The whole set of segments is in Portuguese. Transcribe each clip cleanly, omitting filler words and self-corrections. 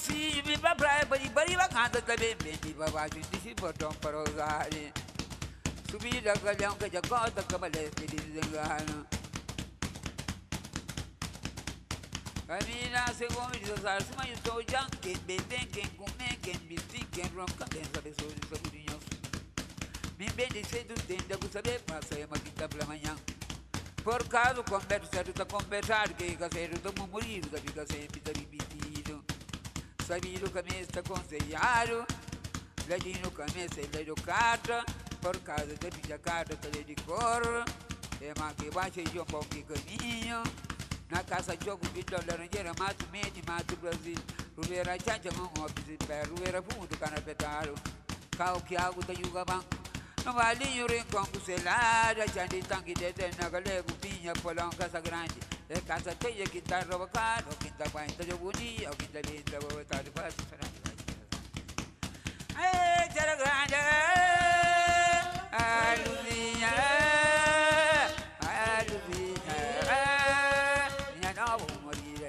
mocinho, vim pra praia, bari bacana também, vendi pra baixo, disse botão para usar. Subi da galhão, que já conta, camalé, que desengano. Camina, segundo me usar, se mas estou já, quem bebe, quem come, quem vestir, quem ronca, quem sabe sou de sabudinhos. Me bem cedo, tem de saber, passa uma quinta pela manhã. Por caso, conversa, tá conversar, que caseiro, tamo morir, que fica sempre tá repetido. Sabido que me está conselhado, ladinho que me está educado, por causa da minha carta, tá de cor, é uma que baixa de um bom caminho. Na casa jogo de laranjeira, mato meio, mato Brasil. Ruveira chacha, mão, office, pé, ruveira fundo, canapetaro. Cal que algo da yuga banco. No valinho, rincão, cucelada, chande, tanque, dedé, na galego, pinha, polão, casa grande. É casa cheia, quinta, rouba caro, quinta, quinta, de bonia, quinta, linda, vou estar de baixo, Aê, tira grande, a luzinha, a luzinha, minha nova morira,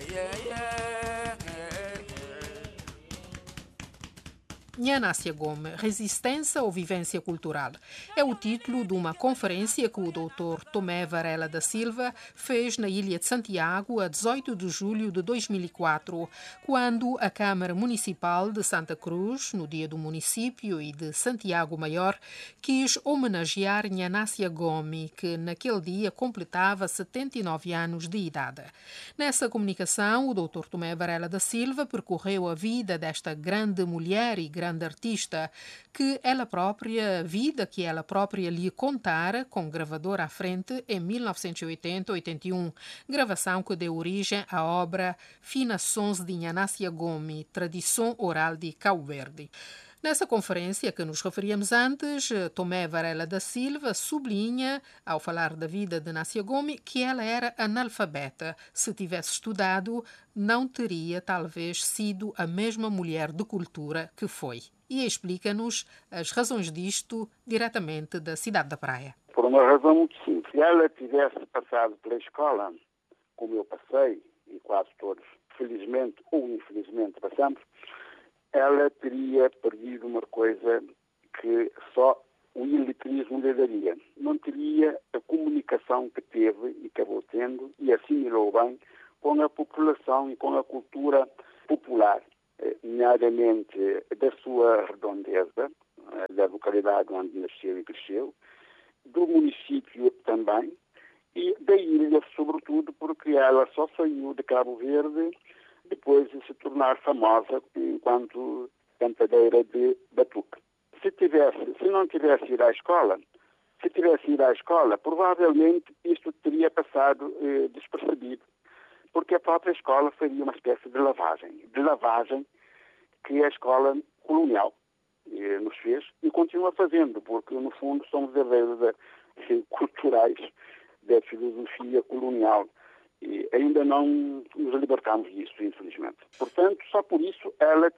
Nhanácia Gomes, Resistência ou Vivência Cultural, é o título de uma conferência que o Dr. Tomé Varela da Silva fez na Ilha de Santiago a 18 de julho de 2004, quando a Câmara Municipal de Santa Cruz, no Dia do Município e de Santiago Maior, quis homenagear Nhanácia Gomes, que naquele dia completava 79 anos de idade. Nessa comunicação, o Dr. Tomé Varela da Silva percorreu a vida desta grande mulher e grande artista, que ela própria lhe contara com gravador à frente em 1980-81, gravação que deu origem à obra Fina Sons de Nhanácia Gomes, Tradição Oral de Cabo Verde. Nessa conferência que nos referíamos antes, Tomé Varela da Silva sublinha, ao falar da vida de Nhanácia Gomes, que ela era analfabeta. Se tivesse estudado, não teria, talvez, sido a mesma mulher de cultura que foi. E explica-nos as razões disto diretamente da cidade da Praia. Por uma razão muito simples. Se ela tivesse passado pela escola, como eu passei, e quase todos, felizmente ou infelizmente passamos, ela teria perdido uma coisa que só o iletrismo lhe daria. Não teria a comunicação que teve e acabou tendo e assimilou bem com a população e com a cultura popular, nomeadamente da sua redondeza, da localidade onde nasceu e cresceu, do município também e da ilha, sobretudo, porque ela só saiu de Cabo Verde depois de se tornar famosa enquanto cantadeira de batuque. Se não tivesse ido à escola, provavelmente isto teria passado despercebido, porque a própria escola faria uma espécie de lavagem que a escola colonial nos fez e continua fazendo, porque no fundo somos herdeiros culturais da filosofia colonial. E ainda não nos libertamos disso, infelizmente. Portanto, só por isso ela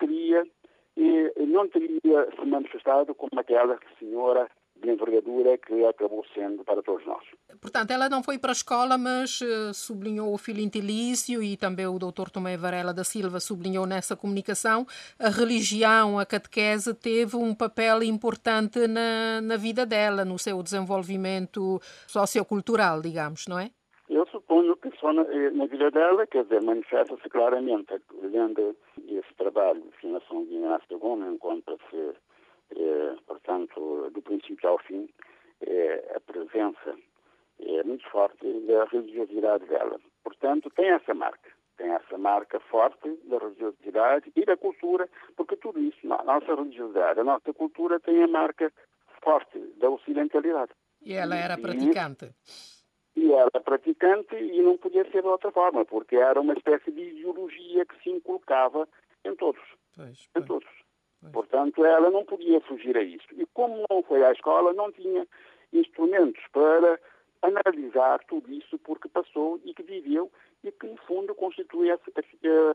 não teria se manifestado como aquela senhora de envergadura que acabou sendo para todos nós. Portanto, ela não foi para a escola, mas sublinhou o filintilício e também o Dr. Tomé Varela da Silva sublinhou nessa comunicação. A religião, a catequese, teve um papel importante na vida dela, no seu desenvolvimento sociocultural, digamos, não é? Eu suponho que só na vida dela, quer dizer, manifesta-se claramente, lendo esse trabalho de Fundação de Nhanácia Gomes, encontra-se, portanto, do princípio ao fim, a presença muito forte da religiosidade dela. Portanto, tem essa marca forte da religiosidade e da cultura, porque tudo isso, a nossa religiosidade, a nossa cultura tem a marca forte da ocidentalidade. E ela era praticante. E era praticante e não podia ser de outra forma, porque era uma espécie de ideologia que se inculcava em todos. Em todos. Portanto, ela não podia fugir a isso. E como não foi à escola, não tinha instrumentos para analisar tudo isso porque passou e que viveu e que, no fundo, constitui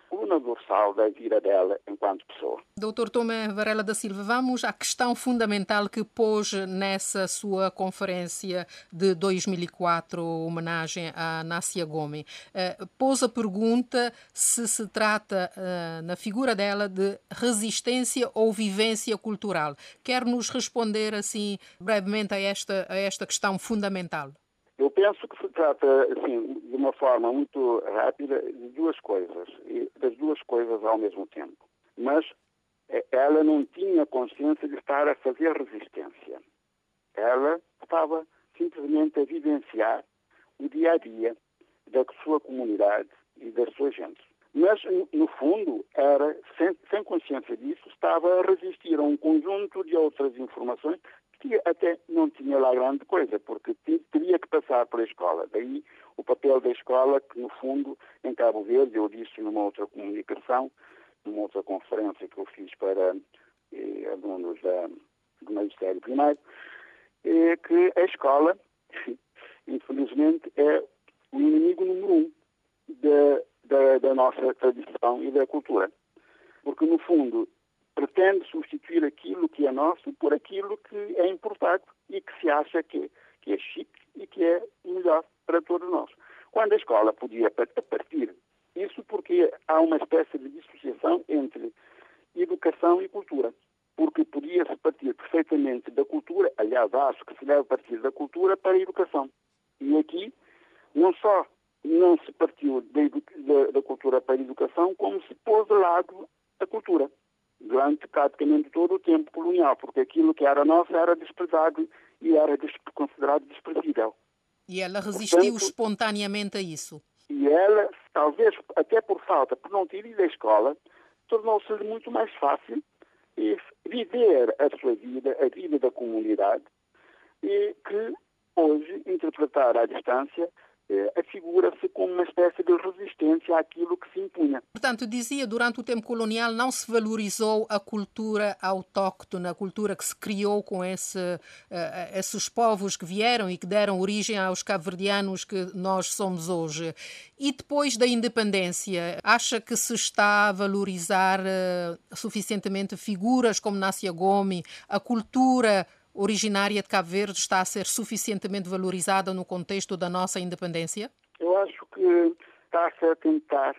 coluna dorsal da vida dela enquanto pessoa. Dr. Tomé Varela da Silva, vamos à questão fundamental que pôs nessa sua conferência de 2004, homenagem a Nácia Gomes. Pôs a pergunta se trata, na figura dela, de resistência ou vivência cultural. Quer nos responder, assim, brevemente a esta questão fundamental? Eu penso que se trata, assim, de uma forma muito rápida, de duas coisas, e das duas coisas ao mesmo tempo. Mas ela não tinha consciência de estar a fazer resistência. Ela estava simplesmente a vivenciar o dia-a-dia da sua comunidade e da sua gente. Mas, no fundo, era, sem consciência disso, estava a resistir a um conjunto de outras informações que até não tinha lá grande coisa, porque teria que passar pela escola. Daí o papel da escola, que no fundo, em Cabo Verde, eu disse numa outra comunicação, numa outra conferência que eu fiz para alunos do magistério primário, que a escola, infelizmente, é o inimigo número 1 da nossa tradição e da cultura. Porque, no fundo, pretende substituir aquilo que é nosso por aquilo que é importado e que se acha que é chique e que é melhor para todos nós. Quando a escola podia partir isso, porque há uma espécie de dissociação entre educação e cultura. Porque podia-se partir perfeitamente da cultura, aliás, acho que se deve partir da cultura para a educação. E aqui, não só não se partiu da cultura para a educação, como se pôs de lado a cultura durante praticamente todo o tempo colonial, porque aquilo que era nosso era desprezado e era considerado desprezível. E ela resistiu espontaneamente a isso. E ela, talvez até por não ter ido à escola, tornou-se muito mais fácil viver a sua vida, a vida da comunidade, e que hoje, interpretar à distância, afigura-se como uma espécie de resistência àquilo que se impunha. Portanto, dizia, durante o tempo colonial não se valorizou a cultura autóctone, a cultura que se criou com esses povos que vieram e que deram origem aos cabo-verdianos que nós somos hoje. E depois da independência, acha que se está a valorizar suficientemente figuras como Nácia Gomes, a cultura originária de Cabo Verde está a ser suficientemente valorizada no contexto da nossa independência? Eu acho que está-se a tentar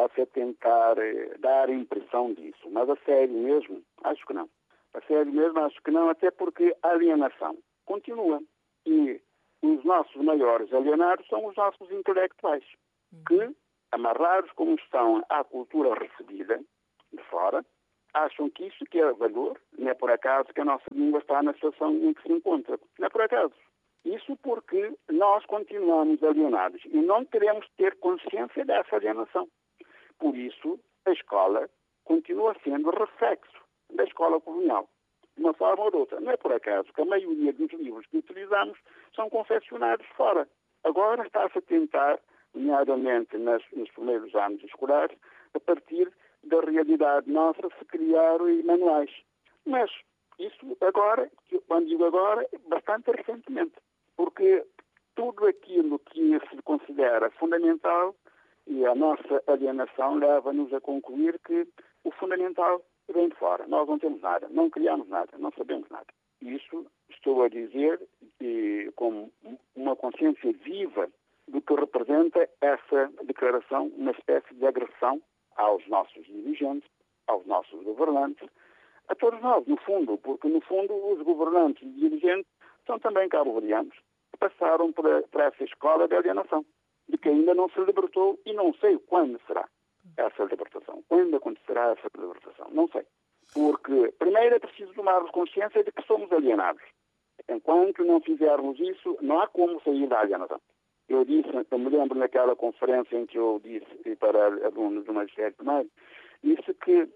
dar a impressão disso, mas a sério mesmo, acho que não. A sério mesmo, acho que não, até porque a alienação continua. E os nossos maiores alienados são os nossos intelectuais, que, amarrados como estão à cultura recebida de fora, acham que isso que é valor, não é por acaso que a nossa língua está na situação em que se encontra. Não é por acaso. Isso porque nós continuamos alienados e não queremos ter consciência dessa alienação. Por isso, a escola continua sendo reflexo da escola colonial, de uma forma ou de outra. Não é por acaso que a maioria dos livros que utilizamos são confeccionados fora. Agora está-se a tentar, nomeadamente nos primeiros anos escolares, a partir da realidade nossa, se criar manuais. Mas isso agora, quando digo agora, bastante recentemente. Porque tudo aquilo que se considera fundamental e a nossa alienação leva-nos a concluir que o fundamental vem de fora. Nós não temos nada, não criamos nada, não sabemos nada. Isso estou a dizer com uma consciência viva do que representa essa declaração, uma espécie de agressão aos nossos dirigentes, aos nossos governantes, a todos nós, no fundo, porque, no fundo, os governantes e dirigentes são também cabo-verdianos, que passaram por essa escola de alienação, de que ainda não se libertou e não sei quando será essa libertação. Quando acontecerá essa libertação? Não sei. Porque, primeiro, é preciso tomarmos consciência de que somos alienados. Enquanto não fizermos isso, não há como sair da alienação. Eu me lembro naquela conferência em que eu disse para alunos do magistério primário, disse que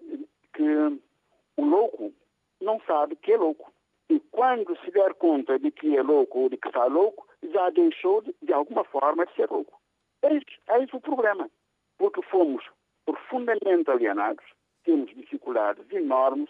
o louco não sabe que é louco. E quando se der conta de que é louco ou de que está louco, já deixou de alguma forma de ser louco. Eis o problema. Porque fomos profundamente alienados, temos dificuldades enormes,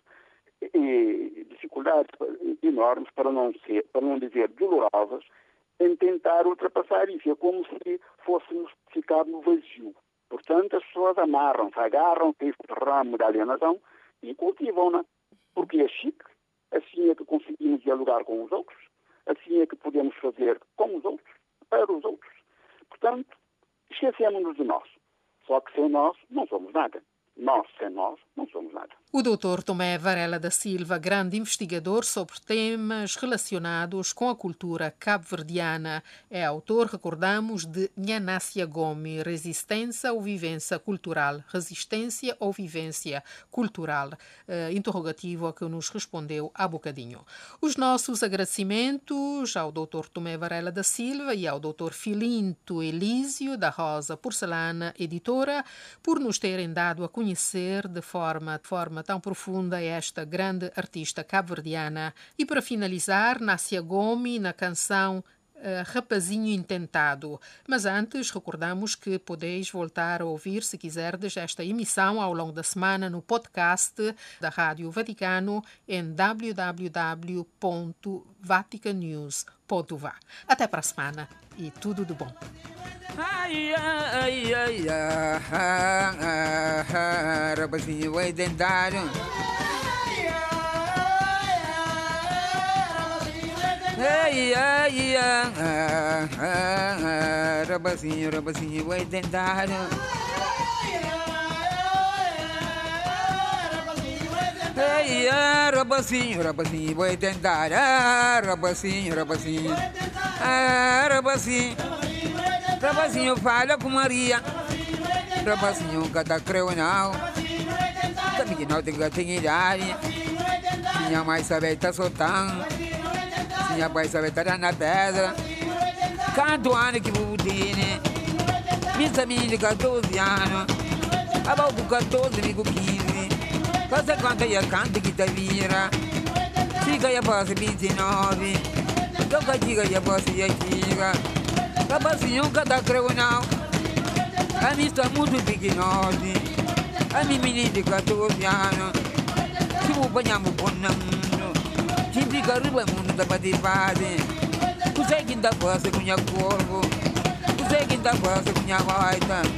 para não dizer dolorosas, em tentar ultrapassar isso. É como se fôssemos ficar no vazio. Portanto, as pessoas amarram-se, agarram-se a esse ramo da alienação e cultivam-na, porque é chique, assim é que conseguimos dialogar com os outros, assim é que podemos fazer com os outros, para os outros. Portanto, esquecemos-nos de nós. Só que sem nós não somos nada. Nós, sem nós, não somos nada. O Dr. Tomé Varela da Silva, grande investigador sobre temas relacionados com a cultura cabo-verdiana, é autor, recordamos, de Nhanácia Gomi, Resistência ou Vivência Cultural. Resistência ou Vivência Cultural. Interrogativo a que nos respondeu há bocadinho. Os nossos agradecimentos ao Dr. Tomé Varela da Silva e ao Dr. Filinto Elísio da Rosa Porcelana, editora, por nos terem dado a conhecer de forma tão profunda esta grande artista cabo-verdiana. E para finalizar, Nácia Gomi na canção Rapazinho Intentado. Mas antes, recordamos que podeis voltar a ouvir, se quiserdes, esta emissão ao longo da semana no podcast da Rádio Vaticano em www.vaticanews.va. Até para a semana e tudo de bom. Rapazinho vai tentar. Rapazinho vai tentar. Rapazinho vai tentar. Rapazinho fala com Maria. Rapazinho cata creu não. Também que não tem idade. Minha mãe sabe tá soltando. Minha pai sabe estar na pedra. Canto ano que vou ter, né? Minha família de 14 anos. Abau com 14, amigo 15. Você canta e canta que tá vira. Fica e a posse 29. Toca diga e a posse e a diga. Rapazinho cada creu não. A minha está muito pequenosa. A minha menina de 14 anos. Se o banhamos por não. Fica riba mundo da bate-bate. Você que ainda passa com minha corpo. Você que ainda passa com minha baita.